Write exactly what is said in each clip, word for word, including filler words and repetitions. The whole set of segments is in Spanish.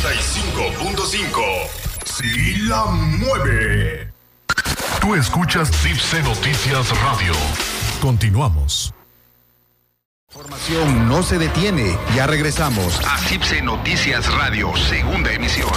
noventa y cinco punto cinco. Sí la mueve. Tú escuchas Tipse Noticias Radio. Continuamos. Información no se detiene. Ya regresamos a Tipse Noticias Radio, segunda emisión.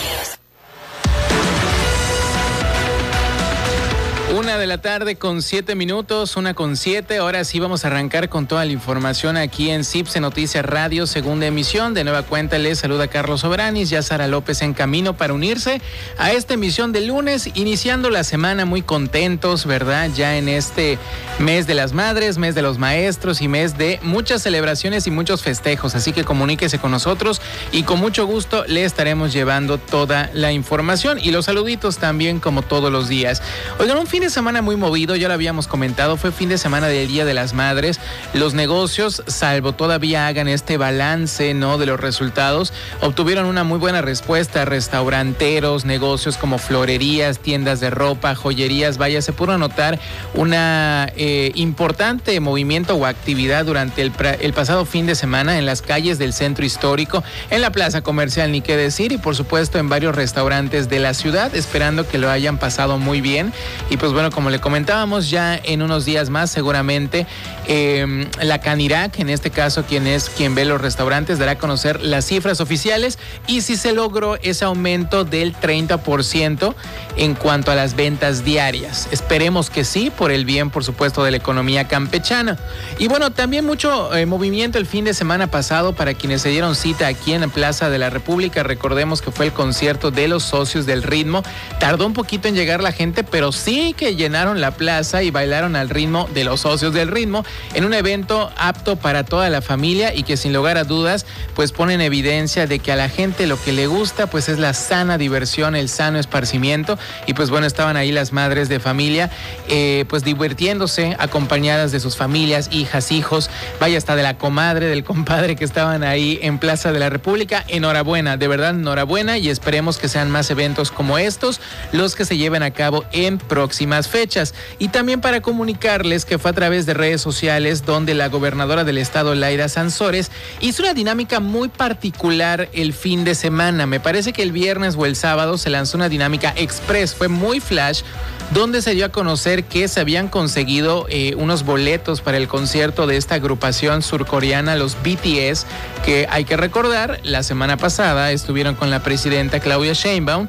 Una de la tarde con siete minutos, una con siete. Ahora sí vamos a arrancar con toda la información aquí en Tipse Noticias Radio, segunda emisión. De nueva cuenta les saluda Carlos Soberanis, ya Sara López en camino para unirse a esta emisión de lunes, iniciando la semana muy contentos, ¿verdad? Ya en este mes de las madres, mes de los maestros y mes de muchas celebraciones y muchos festejos. Así que comuníquese con nosotros y con mucho gusto le estaremos llevando toda la información y los saluditos también como todos los días. Oigan, un fin de semana muy movido, ya lo habíamos comentado, fue fin de semana del Día de las Madres. Los negocios, salvo todavía hagan este balance, ¿no?, de los resultados, obtuvieron una muy buena respuesta. Restauranteros, negocios como florerías, tiendas de ropa, joyerías, vaya, se pudo notar una eh, importante movimiento o actividad durante el, el pasado fin de semana en las calles del centro histórico, en la plaza comercial, ni qué decir, y por supuesto en varios restaurantes de la ciudad, esperando que lo hayan pasado muy bien. Y pues bueno, como le comentábamos, ya en unos días más seguramente eh, la Canirac, en este caso quien es quien ve los restaurantes, dará a conocer las cifras oficiales y si se logró ese aumento del treinta por ciento en cuanto a las ventas diarias. Esperemos que sí, por el bien, por supuesto, de la economía campechana. Y bueno, también mucho eh, movimiento el fin de semana pasado para quienes se dieron cita aquí en la Plaza de la República. Recordemos que fue el concierto de los Socios del Ritmo. Tardó un poquito en llegar la gente, pero sí que llenaron la plaza y bailaron al ritmo de los Socios del Ritmo en un evento apto para toda la familia y que sin lugar a dudas pues pone en evidencia de que a la gente lo que le gusta pues es la sana diversión, el sano esparcimiento. Y pues bueno, estaban ahí las madres de familia eh, pues divirtiéndose acompañadas de sus familias, hijas, hijos, vaya, hasta de la comadre, del compadre, que estaban ahí en Plaza de la República. Enhorabuena, de verdad enhorabuena, y esperemos que sean más eventos como estos los que se lleven a cabo en próximas fechas. Y también para comunicarles que fue a través de redes sociales donde la gobernadora del estado, Laida Sansores, hizo una dinámica muy particular el fin de semana. Me parece que el viernes o el sábado se lanzó una dinámica express, fue muy flash, donde se dio a conocer que se habían conseguido eh, unos boletos para el concierto de esta agrupación surcoreana, los B T S, que hay que recordar, la semana pasada estuvieron con la presidenta Claudia Sheinbaum,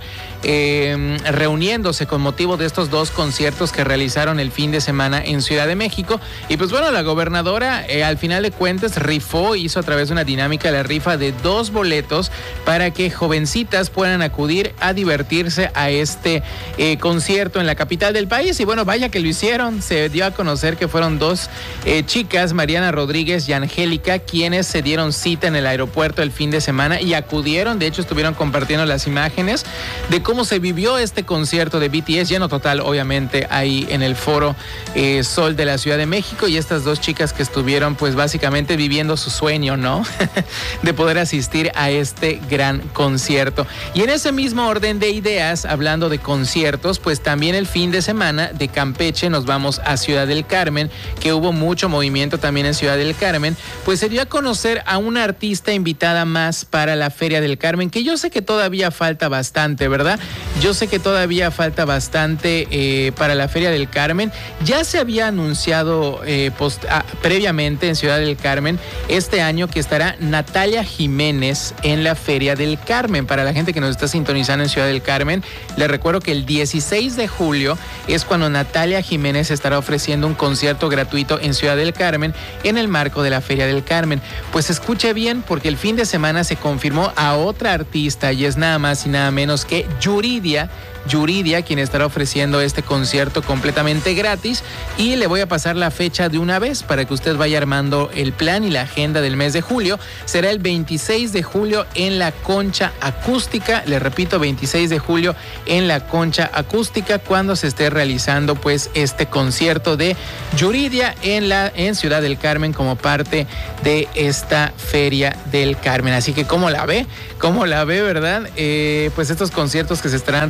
eh, reuniéndose con motivo de estos dos conciertos que realizaron el fin de semana en Ciudad de México. Y pues bueno, la gobernadora eh, al final de cuentas rifó, hizo a través de una dinámica la rifa de dos boletos para que jovencitas puedan acudir a divertirse a este eh, concierto en la capital del país. Y bueno, vaya que lo hicieron. Se dio a conocer que fueron dos eh, chicas, Mariana Rodríguez y Angélica, quienes se dieron cita en el aeropuerto el fin de semana y acudieron. De hecho, estuvieron compartiendo las imágenes de cómo se vivió este concierto de B T S, lleno total, obviamente, ahí en el Foro eh, Sol de la Ciudad de México. Y estas dos chicas que estuvieron, pues básicamente viviendo su sueño, ¿no? de poder asistir a este gran concierto. Y en ese mismo orden de ideas, hablando de conciertos, pues también el fin de semana de Campeche nos vamos a Ciudad del Carmen, que hubo mucho movimiento también en Ciudad del Carmen. Pues se dio a conocer a una artista invitada más para la Feria del Carmen, que yo sé que todavía falta bastante, ¿verdad? Yo sé que todavía falta bastante eh, para la Feria del Carmen. Ya se había anunciado eh, post, ah, previamente en Ciudad del Carmen este año que estará Natalia Jiménez en la Feria del Carmen. Para la gente que nos está sintonizando en Ciudad del Carmen, les recuerdo que el dieciséis de julio es cuando Natalia Jiménez estará ofreciendo un concierto gratuito en Ciudad del Carmen en el marco de la Feria del Carmen. Pues escuche bien, porque el fin de semana se confirmó a otra artista y es nada más y nada menos que Yuridia. Yuridia, quien estará ofreciendo este concierto completamente gratis, y le voy a pasar la fecha de una vez para que usted vaya armando el plan y la agenda del mes de julio. Será el veintiséis de julio en la Concha Acústica, le repito, veintiséis de julio en la Concha Acústica, cuando se esté realizando pues este concierto de Yuridia en la en Ciudad del Carmen como parte de esta Feria del Carmen. Así que ¿cómo la ve? ¿Cómo la ve, verdad? Eh, pues estos conciertos que se estarán realizando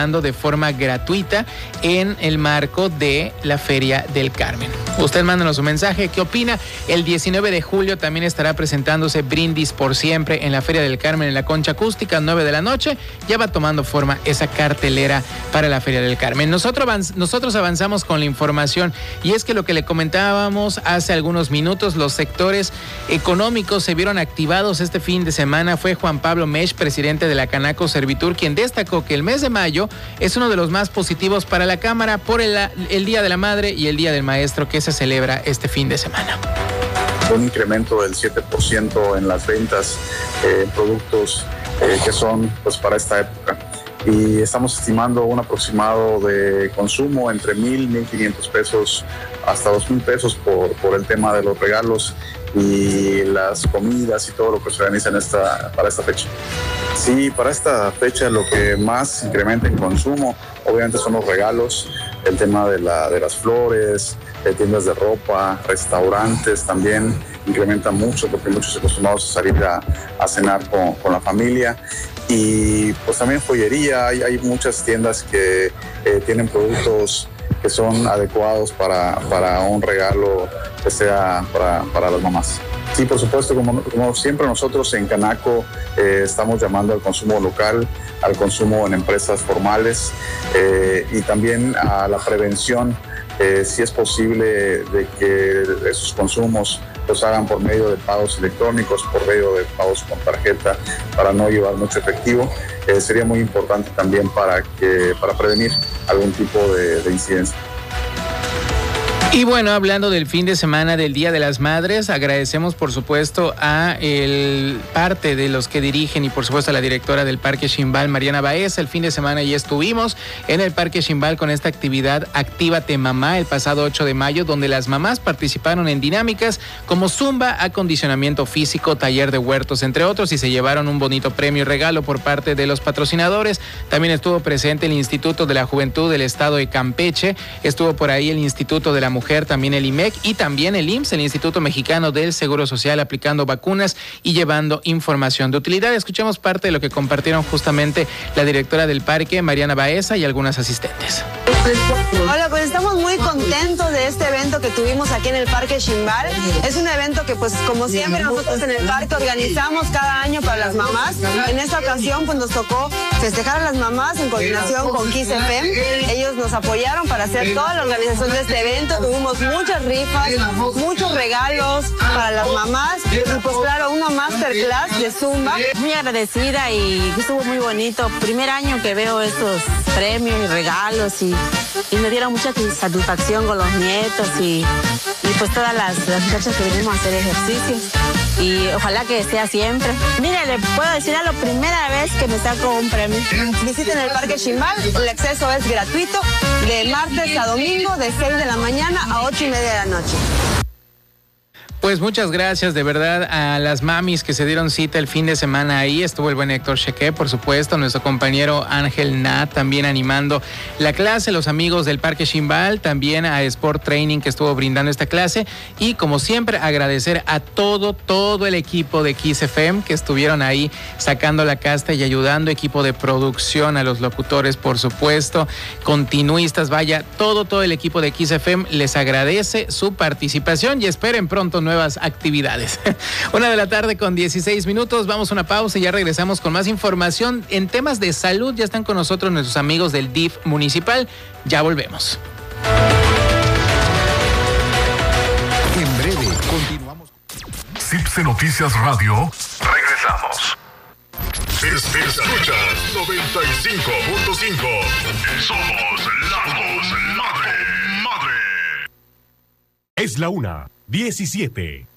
participando de forma gratuita en el marco de la Feria del Carmen. Usted mándanos un mensaje, ¿qué opina? El diecinueve de julio también estará presentándose Brindis por Siempre en la Feria del Carmen en la Concha Acústica, nueve de la noche. Ya va tomando forma esa cartelera para la Feria del Carmen. Nosotros, nosotros avanzamos con la información y es que lo que le comentábamos hace algunos minutos, los sectores económicos se vieron activados este fin de semana. Fue Juan Pablo Mesch, presidente de la Canaco Servitur, quien destacó que el mes de mayo es uno de los más positivos para la Cámara por el, el Día de la Madre y el Día del Maestro que se celebra este fin de semana. Un incremento del siete por ciento en las ventas de eh, productos eh, que son pues para esta época. Y estamos estimando un aproximado de consumo entre mil, mil quinientos pesos hasta dos mil pesos por, por el tema de los regalos y las comidas y todo lo que se organiza en esta, para esta fecha. Sí, para esta fecha lo que más incrementa en consumo obviamente son los regalos, el tema de, la, de las flores, de tiendas de ropa, restaurantes también incrementan mucho porque muchos acostumbrados a salir a, a cenar con, con la familia. Y pues también joyería, hay, hay muchas tiendas que eh, tienen productos que son adecuados para, para un regalo que sea para, para las mamás. Sí, por supuesto, como, como siempre nosotros en Canaco eh, estamos llamando al consumo local, al consumo en empresas formales eh, y también a la prevención, eh, si es posible, de que esos consumos los hagan por medio de pagos electrónicos, por medio de pagos con tarjeta, para no llevar mucho efectivo. Eh, sería muy importante también para, que, para prevenir algún tipo de, de incidencia. Y bueno, hablando del fin de semana del Día de las Madres, agradecemos por supuesto a el parte de los que dirigen y por supuesto a la directora del Parque Ximbal, Mariana Baeza. El fin de semana ya estuvimos en el Parque Ximbal con esta actividad Actívate Mamá el pasado ocho de mayo, donde las mamás participaron en dinámicas como zumba, acondicionamiento físico, taller de huertos, entre otros, y se llevaron un bonito premio y regalo por parte de los patrocinadores. También estuvo presente el Instituto de la Juventud del Estado de Campeche, estuvo por ahí el Instituto de la Mujer, también el I M E C y también el I M S S, el Instituto Mexicano del Seguro Social, aplicando vacunas y llevando información de utilidad. Escuchemos parte de lo que compartieron justamente la directora del parque, Mariana Baeza, y algunas asistentes. Hola, pues estamos muy contentos de este evento que tuvimos aquí en el Parque Ximbal. Es un evento que, pues, como siempre nosotros en el parque organizamos cada año para las mamás. En esta ocasión, pues, nos tocó festejar a las mamás en coordinación con Kiss F M. Ellos nos apoyaron para hacer toda la organización de este evento. Tuvimos muchas rifas, muchos regalos para las mamás y, pues, claro, una masterclass de Zumba. Muy agradecida y estuvo muy bonito. Primer año que veo estos premios y regalos y y me dieron mucha satisfacción con los nietos y, y pues todas las, las muchachas que venimos a hacer ejercicios y ojalá que sea siempre. Mire, le puedo decir a la primera vez que me saco un premio. Visiten el Parque Ximbal, el acceso es gratuito de martes a domingo de seis de la mañana a ocho y media de la noche. Pues muchas gracias de verdad a las mamis que se dieron cita el fin de semana ahí. Estuvo el buen Héctor Cheque, por supuesto, nuestro compañero Ángel Nat también animando la clase, los amigos del Parque Ximbal, también a Sport Training que estuvo brindando esta clase y como siempre agradecer a todo, todo el equipo de Kiss F M que estuvieron ahí sacando la casta y ayudando, equipo de producción, a los locutores, por supuesto, continuistas, vaya, todo, todo el equipo de Kiss F M les agradece su participación y esperen pronto nuevas nuevas actividades. Una de la tarde con dieciséis minutos, vamos a una pausa y ya regresamos con más información en temas de salud. Ya están con nosotros nuestros amigos del D I F municipal. Ya volvemos. En breve, continuamos. Cipse Noticias Radio. Regresamos. Escuchas noventa y cinco punto cinco. Somos la voz madre. Madre. Es la una, diecisiete.